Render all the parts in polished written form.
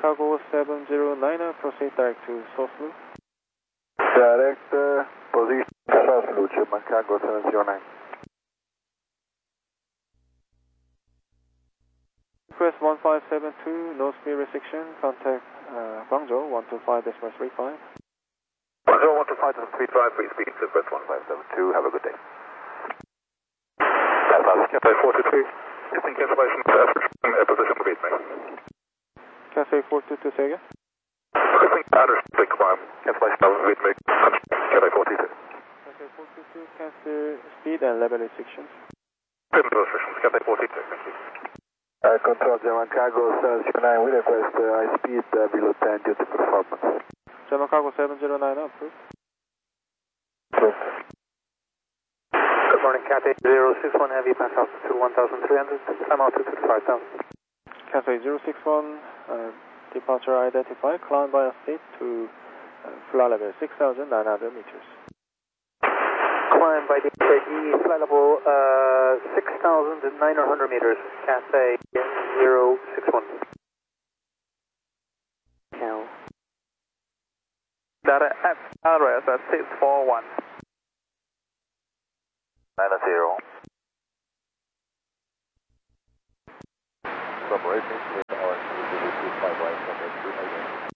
Cargo 709, proceed direct to South Blue. Direct position South Blue, German Cargo 709. Request 1572, no speed restriction, contact Guangzhou 125.35. Guangzhou 125.35, free speed, request 1572, have a good day. Cathay 422, using cancellation position repeat me. Cathay 422, say again. Requesting underspeak climb, cancellation repeat me, Cathay 422. Cathay 422, cancel speed and level restrictions. Restrictions, Cathay 422, thank you. Control German Cargo 709, we request high speed below 10 due to performance. German Cargo 709, approved. Approved. Good morning, Cathay 061 Heavy, pass altitude 1300, climb altitude 5000. Cathay 061, departure identified, climb by a state to flight level 6,900 meters. Climb by the ATG, flight level 6,900 meters, Cathay 061. Cal. Data at address at 641. 90. Operations with our 225 right from the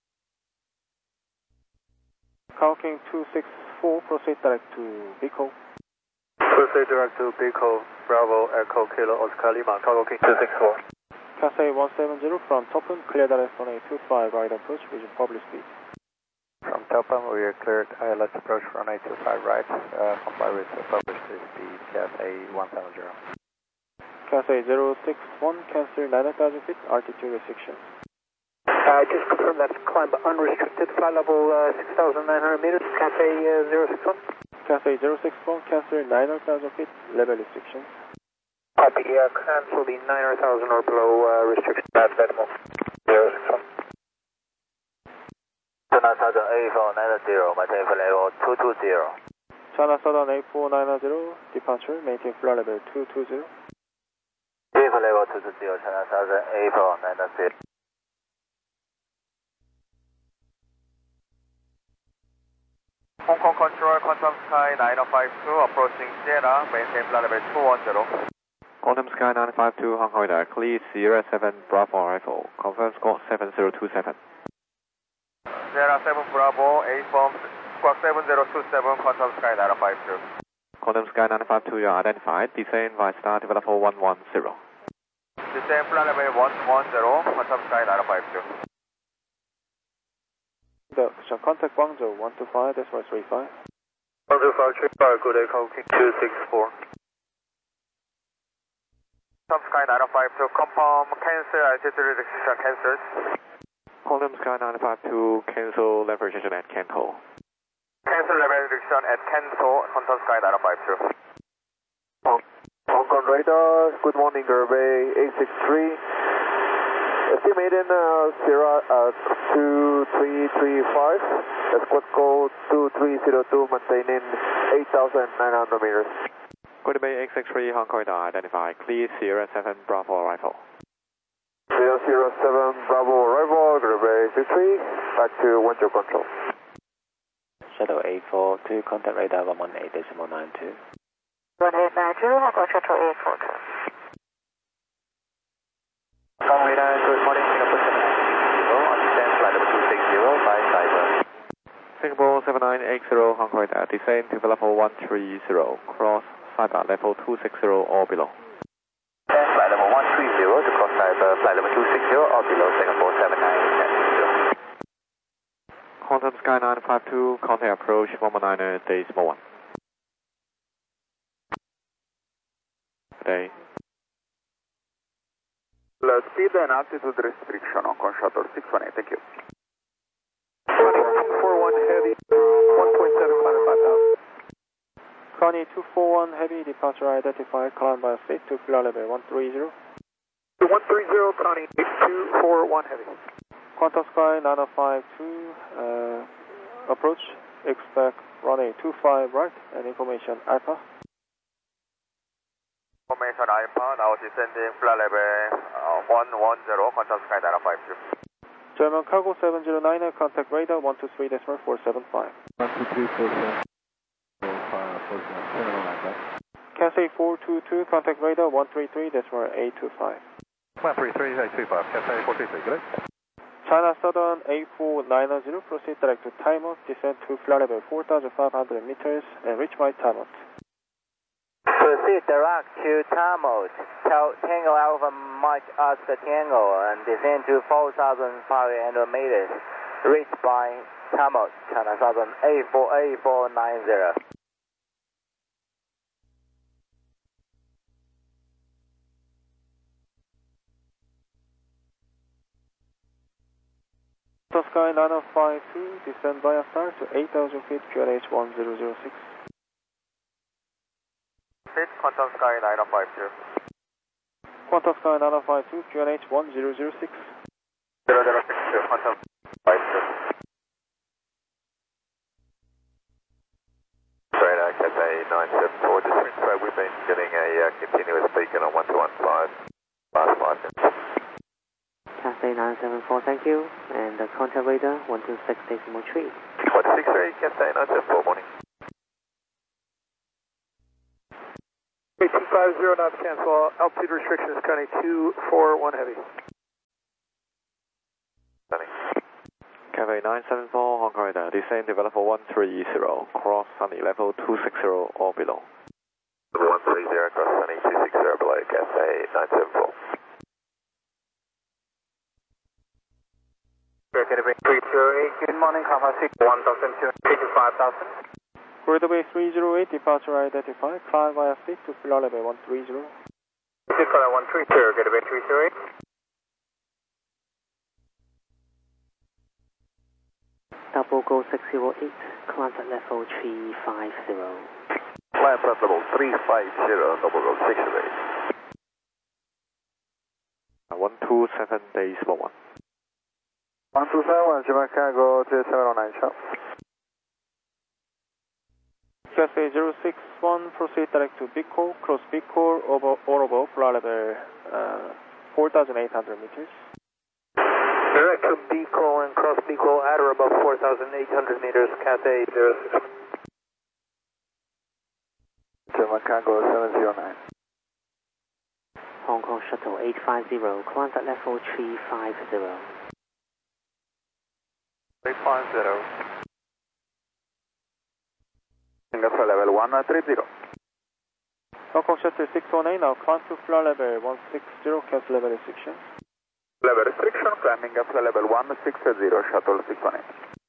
288. Cal King 264, proceed direct to Bicol. Proceed direct to Bicol, Bravo, Echo, Kilo, Oscar Lima, Cargo King 264. Cathay 170 from Topun, clear direct on A25, right approach, vision public speed. From Topum, we are cleared ILS approach for 825 right, comply with published speed, Cathay 170. Cathay 061, cancel 9,000 feet, altitude restriction. Just confirm that's climb unrestricted, flight level 6,900 meters, Cathay 061. Cathay 061, cancel 9,000 feet, level restriction. Copy, cancel the 9,000 or below restriction at Vetmo 061. China Southern A490, maintain flight level 220. China Southern A490, departure, maintain flight level 220. Flight level 220, China Southern A490. Hong Kong Control, Quantum Sky 9052, approaching Sierra, maintain flight level 210. Quantum Sky 952, Hong Kong Radar, clear Sierra 7 Bravo Rifle, confirm squawk 7027. Sierra 7 Bravo, A form, squawk 7027, Quantum Sky 952. Quantum Sky 952, you are identified, descend via star developer 110. Descend flight level 110, Quantum Sky 952. Contact Guangzhou 125.35. 125, good day, Cargo King 264. Quantum Sky 952, confirm cancel altitude restriction cancelled. Quantum Sky 952, cancel level restriction at Canto. Cancel level restriction at Canto, Quantum Sky 952. Hong Kong Radar, good morning, Gurvey 863. Estimated Sierra 2335, squad code 2302, maintaining 8,900 meters. Good Bay 863, Hong Kong Radar, identified, clear Sierra 7 Bravo Rifle. 007 Bravo Arrival, Gurvey 83, back to Wenzhou Control. Shuttle A42, contact radar 118.92. 1892, Hong Kong Shuttle A42. Hong Kong Radar, good morning, Singapore 7960, understand flight level 260 by Cyber. Singapore 7980, Hong Kong Radar, descend to level 130, cross Cyber level 260 or below. Flight level 130 to cross Cyber, flight level 260 or below, Singapore 7960. Quantum Sky 952, contact approach 119, decimal 1. Good day. Speed and altitude restriction on Con Shuttle 618, thank you. 41 heavy, 1.7 Connie 241 heavy, departure identified, climb by state to flight level 130. 130, Connie 241 heavy. Quantum Sky 9052, approach, expect runway 25 right, and information Alpha. Formation Alpha, now descending flight level 110, Quantum Sky 952. German Cargo 709, contact radar 123.475. 123.475. Cathay 422, contact radar 133.825. 133.825, Cathay 423, good. China Southern A490, proceed direct to Timot, descend to flight level 4,500 meters and reach my Timot. Proceed direct to Timot, Tango Alpha Mike Oscar Tango and descend to 4,500 meters, reach by Timot, China Southern A490. Sky 9052, descend via star to 8,000 feet, QNH 1006. Quantum Sky 9050. Quantum Sky 9052, QNH 1006. 0062, Quantum 52. Radar Cathay 974, just so we've been getting a continuous beacon on 1215, last 5 minutes. Cathay 974, thank you. And the contact radar 126.3. 163, Cathay 974, morning. 1850 knots cancel, altitude restrictions, Connie 241 heavy. Cathay 974, Hong Kong radar, descend to level 130, cross sunny level 260 or below. 130, cross sunny 260 below, Cathay 974. Good morning, Alpha 6, 1,255,000. Gridway 308, departure identified, climb via seat to flight level 130. 132, Gateway 308. Double go 608, climb at level 350. Climb at level 350, double go 608. 127 days for 1. 127, German Cargo 3709, shop. Cathay 061, proceed direct to Bicol, cross Bicol, over flight level 4,800 meters. Direct to Bicol and cross Bicol at or above 4,800 meters, Cathay 061. German Cargo 709. Hong Kong Shuttle 850, climb at level 350. 350. Singapore level 130. Hong Kong Shuttle 618, now climb to flight level 160, cancel level restriction. Level restriction, climbing up to level 160, shuttle 618.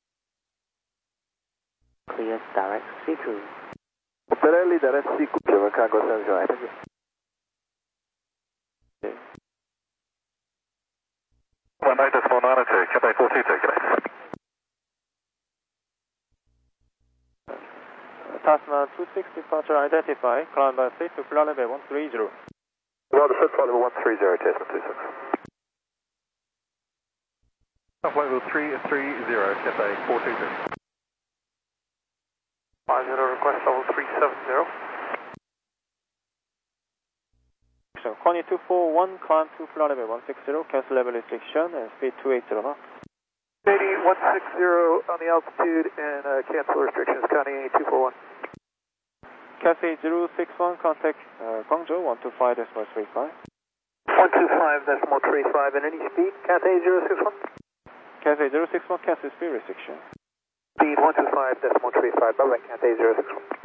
Clear direct Siku. Pirelli direct Siku, German Cargo 709. Thank you. Okay. 19.492, Cathay 422, Cathay. Tasman 26, departure identified, climb by seat to flight level 130. Well, the flight level 130, Tasman 26. Flight level 330, Cathay 422. 50, request level 370. So, Connie 241, climb to flight level 160, cancel level restriction and speed 280 knots. 160 on the altitude and cancel restrictions, Connie 241. Cathay 061, contact Guangzhou 125.35. 125.35 and any speed, Cathay 061. Cathay 061, cancel speed restriction. Speed 125.35, bye bye, Cathay 061.